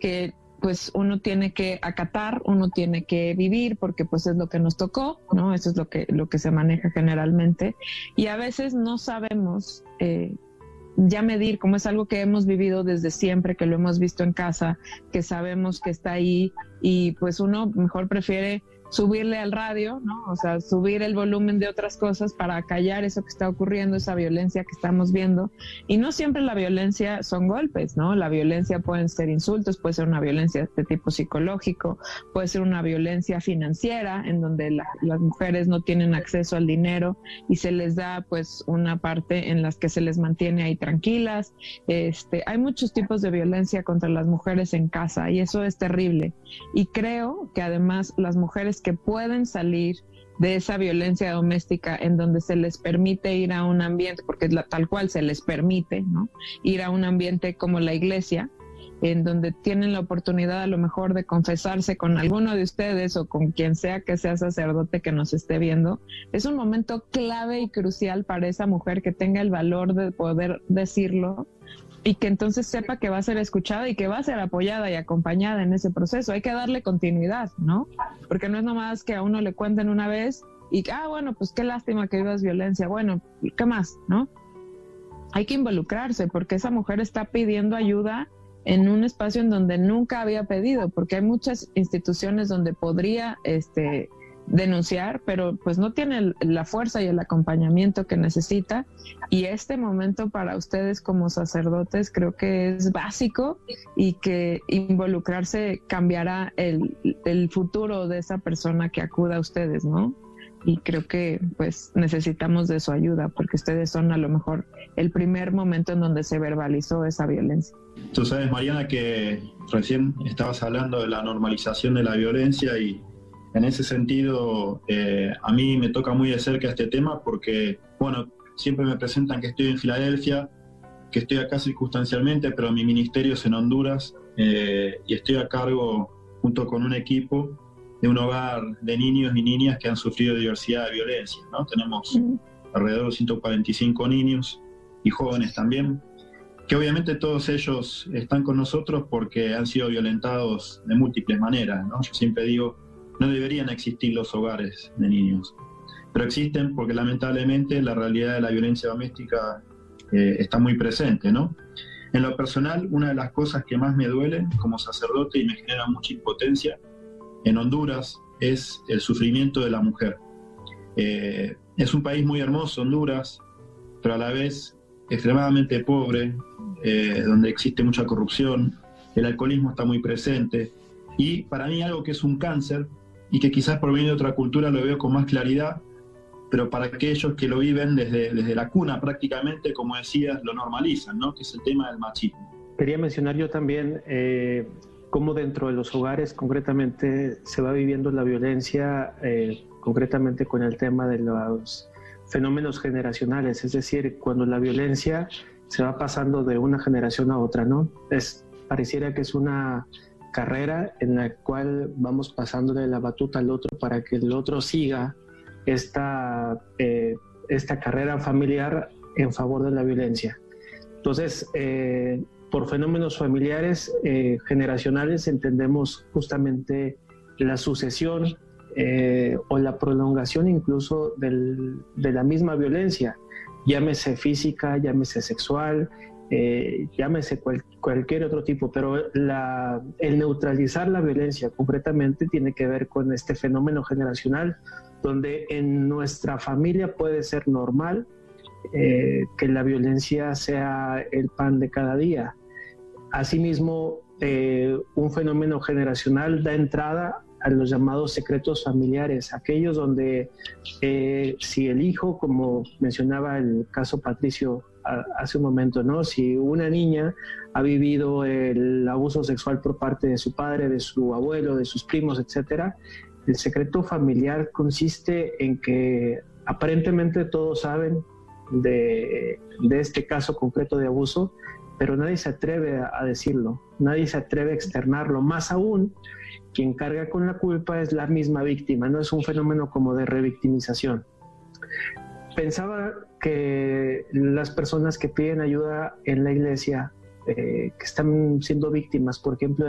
que pues uno tiene que acatar, uno tiene que vivir, porque pues es lo que nos tocó, ¿no? Eso es lo que se maneja generalmente. Y a veces no sabemos ya medir, como es algo que hemos vivido desde siempre, que lo hemos visto en casa, que sabemos que está ahí, y pues uno mejor prefiere subirle al radio, ¿no? O sea, subir el volumen de otras cosas para callar eso que está ocurriendo, esa violencia que estamos viendo. Y no siempre la violencia son golpes, ¿no? La violencia pueden ser insultos, puede ser una violencia de tipo psicológico, puede ser una violencia financiera, en donde las mujeres no tienen acceso al dinero y se les da pues una parte en las que se les mantiene ahí tranquilas. Hay muchos tipos de violencia contra las mujeres en casa, y eso es terrible. Y creo que además las mujeres que pueden salir de esa violencia doméstica, en donde se les permite ir a un ambiente, porque tal cual se les permite, ¿no? Ir a un ambiente como la iglesia, en donde tienen la oportunidad a lo mejor de confesarse con alguno de ustedes o con quien sea que sea sacerdote que nos esté viendo. Es un momento clave y crucial para esa mujer que tenga el valor de poder decirlo, y que entonces sepa que va a ser escuchada y que va a ser apoyada y acompañada en ese proceso. Hay que darle continuidad, ¿no? Porque no es nomás que a uno le cuenten una vez y, bueno, pues qué lástima que vivas violencia. Bueno, ¿qué más, no? Hay que involucrarse, porque esa mujer está pidiendo ayuda en un espacio en donde nunca había pedido, porque hay muchas instituciones donde podría denunciar, pero pues no tiene la fuerza y el acompañamiento que necesita. Y este momento para ustedes como sacerdotes creo que es básico, y que involucrarse cambiará el futuro de esa persona que acuda a ustedes, ¿no? Y creo que pues necesitamos de su ayuda, porque ustedes son a lo mejor el primer momento en donde se verbalizó esa violencia. Tú sabes, Mariana, que recién estabas hablando de la normalización de la violencia, y en ese sentido a mí me toca muy de cerca este tema, porque, bueno, siempre me presentan que estoy en Filadelfia, que estoy acá circunstancialmente, pero mi ministerio es en Honduras, y estoy a cargo, junto con un equipo, de un hogar de niños y niñas que han sufrido diversidad de violencia, ¿no? Tenemos alrededor de 145 niños y jóvenes también, que obviamente todos ellos están con nosotros porque han sido violentados de múltiples maneras, ¿no? Yo siempre digo, no deberían existir los hogares de niños, pero existen porque lamentablemente la realidad de la violencia doméstica está muy presente, ¿no? En lo personal, una de las cosas que más me duelen como sacerdote y me genera mucha impotencia en Honduras es el sufrimiento de la mujer. Es un país muy hermoso, Honduras, pero a la vez extremadamente pobre, donde existe mucha corrupción, el alcoholismo está muy presente, y para mí algo que es un cáncer, y que quizás por venir de otra cultura lo veo con más claridad, pero para aquellos que lo viven desde la cuna prácticamente, como decías, lo normalizan, ¿no? Que es el tema del machismo. Quería mencionar yo también cómo dentro de los hogares concretamente se va viviendo la violencia, concretamente con el tema de los fenómenos generacionales, es decir, cuando la violencia se va pasando de una generación a otra, ¿no? Pareciera que es una carrera en la cual vamos pasándole la batuta al otro para que el otro siga esta carrera familiar en favor de la violencia. Entonces, por fenómenos familiares generacionales entendemos justamente la sucesión o la prolongación incluso de la misma violencia, llámese física, llámese sexual, llámese cualquier otro tipo, pero el neutralizar la violencia concretamente tiene que ver con este fenómeno generacional, donde en nuestra familia puede ser normal que la violencia sea el pan de cada día. Asimismo, un fenómeno generacional da entrada a los llamados secretos familiares, aquellos donde si el hijo, como mencionaba el caso Patricio hace un momento, ¿no? Si una niña ha vivido el abuso sexual por parte de su padre, de su abuelo, de sus primos, etcétera, el secreto familiar consiste en que aparentemente todos saben de este caso concreto de abuso, pero nadie se atreve a decirlo, nadie se atreve a externarlo. Más aún, quien carga con la culpa es la misma víctima, no es un fenómeno como de revictimización. Pensaba que las personas que piden ayuda en la iglesia, que están siendo víctimas, por ejemplo,